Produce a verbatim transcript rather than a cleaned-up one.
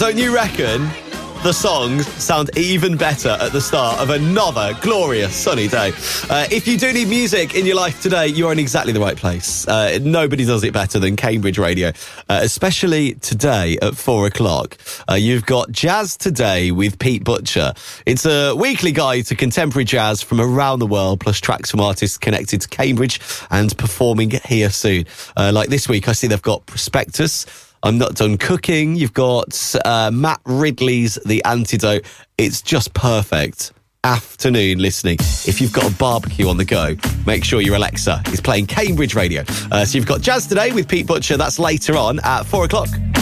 don't you reckon the songs sound even better at the start of another glorious sunny day? Uh, if you do need music in your life today, you're in exactly the right place. Uh, nobody does it better than Cambridge Radio, uh, especially today at four o'clock. Uh, you've got Jazz Today with Pete Butcher. It's a weekly guide to contemporary jazz from around the world, plus tracks from artists connected to Cambridge and performing here soon. Uh, like this week, I see they've got Prospectus, I'm Not Done Cooking. You've got uh, Matt Ridley's The Antidote. It's just perfect afternoon listening. If you've got a barbecue on the go, make sure your Alexa is playing Cambridge Radio. Uh, so you've got Jazz Today with Pete Butcher. That's later on at four o'clock.